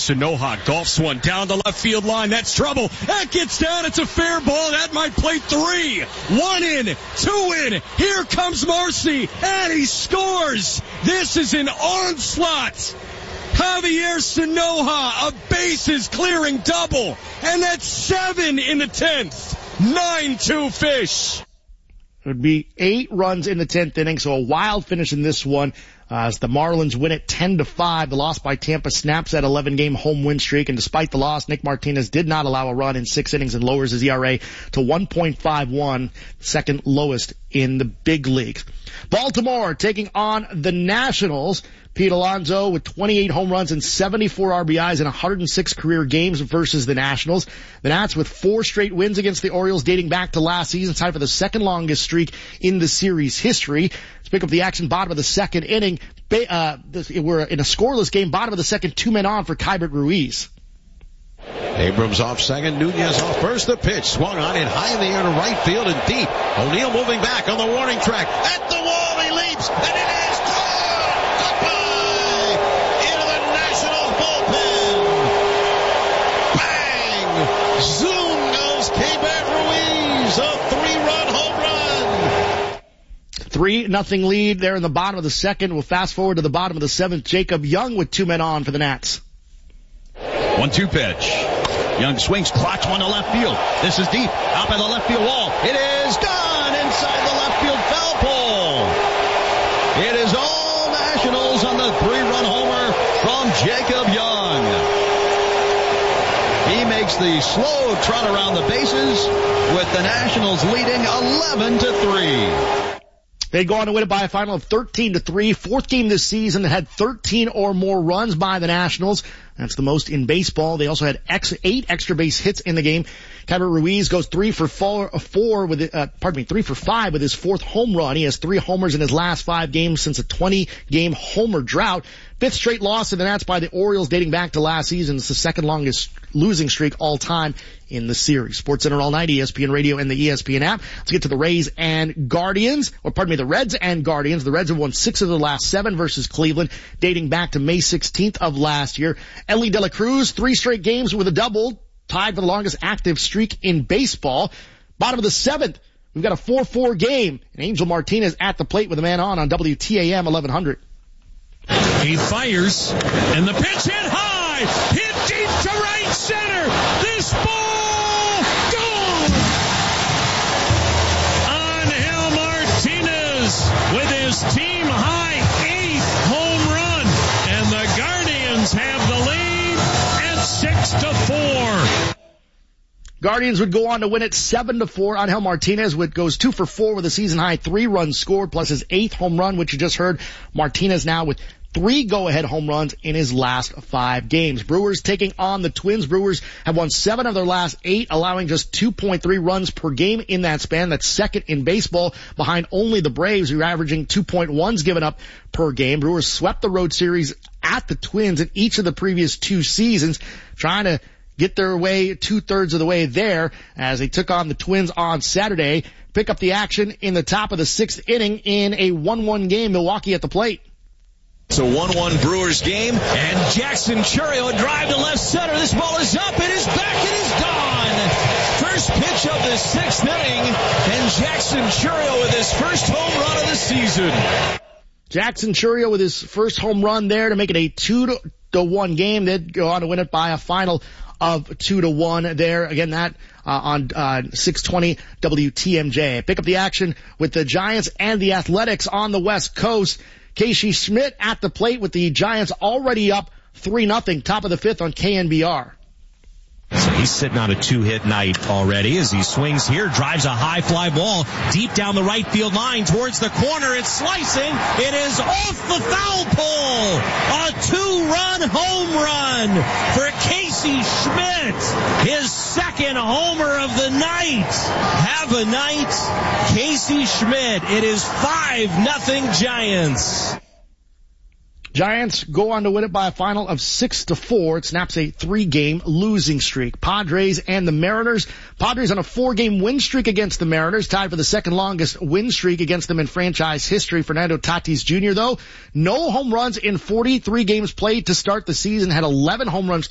Sanoha golfs one down the left field line. That's trouble. That gets down. It's a fair ball. That might play 3. 1 in, 2 in. Here comes Marcy, and he scores. This is an onslaught. Javier Sanoha, a bases clearing double. And that's 7 in the 10th. 9-2 Fish. It would be 8 runs in the 10th inning, so a wild finish in this one. As the Marlins win it 10-5, the loss by Tampa snaps that 11-game home win streak. And despite the loss, Nick Martinez did not allow a run in 6 innings and lowers his ERA to 1.51, second lowest in the big leagues. Baltimore taking on the Nationals. Pete Alonso with 28 home runs and 74 RBIs in 106 career games versus the Nationals. The Nats with 4 straight wins against the Orioles dating back to last season, tied for the second longest streak in the series history. Let's pick up the action, bottom of the second inning. We're in a scoreless game, bottom of the second, 2 men on for Keibert Ruiz. Abrams off second, Nunez off first. The pitch swung on it high in the air to right field and deep. O'Neill moving back on the warning track. At the wall, he leaps, and it is caught! Goodbye! Into the Nationals bullpen. Bang! Zoom goes Keibert Ruiz, a 3-run home run. 3-0 lead there in the bottom of the second. We'll fast forward to the bottom of the 7th. Jacob Young with 2 men on for the Nats. 1-2 pitch. Young swings, clocks one to left field. This is deep, out by the left field wall. It is gone inside the left field foul pole. It is all Nationals on the 3-run homer from Jacob Young. He makes the slow trot around the bases with the Nationals leading 11-3. They go on to win it by a final of 13-3. 4th game this season that had 13 or more runs by the Nationals. That's the most in baseball. They also had 8 extra base hits in the game. Keibert Ruiz goes 3 for 5 with his 4th home run. He has 3 homers in his last 5 games since a 20-game homer drought. 5th straight loss to the Nats by the Orioles dating back to last season. It's the second longest losing streak all time in the series. SportsCenter all night, ESPN Radio and the ESPN app. Let's get to the Reds and Guardians. The Reds have won 6 of the last 7 versus Cleveland, dating back to May 16th of last year. Elly De La Cruz, 3 straight games with a double, tied for the longest active streak in baseball. Bottom of the 7th, we've got a 4-4 game, and Angel Martinez at the plate with a man on WTAM 1100. He fires, and the pitch hit high, hit deep to right center. This ball gone. Angel Martinez with his team high 8th home run, and the Guardians have the lead at 6-4. Guardians would go on to win it 7-4. Angel Martinez goes 2 for 4 with a season-high 3 runs scored, plus his 8th home run, which you just heard. Martinez now with 3 go-ahead home runs in his last 5 games. Brewers taking on the Twins. Brewers have won 7 of their last 8, allowing just 2.3 runs per game in that span. That's second in baseball, behind only the Braves, who are averaging 2.1s given up per game. Brewers swept the road series at the Twins in each of the previous 2 seasons, trying to get their way 2/3 of the way there as they took on the Twins on Saturday. Pick up the action in the top of the 6th inning in a 1-1 game. Milwaukee at the plate. It's a 1-1 Brewers game, and Jackson Chourio, a drive to left center. This ball is up, it is back, it is gone. First pitch of the 6th inning, and Jackson Chourio with his first home run of the season. Jackson Chourio with his first home run there to make it a 2-1 game. They'd go on to win it by a final of 2-1 there. Again, that on 620 WTMJ. Pick up the action with the Giants and the Athletics on the West Coast. Casey Schmidt at the plate with the Giants already up 3-0, top of the 5th on KNBR. So he's sitting on a 2-hit night already as he swings here, drives a high fly ball deep down the right field line towards the corner. It's slicing. It is off the foul pole. A 2-run home run for Casey Schmidt. His second homer of the night. Have a night, Casey Schmidt. It is 5-0 Giants. Giants go on to win it by a final of 6-4. It snaps a 3-game losing streak. Padres and the Mariners. Padres on a 4-game win streak against the Mariners, tied for the second longest win streak against them in franchise history. Fernando Tatis Jr., though, no home runs in 43 games played to start the season, had 11 home runs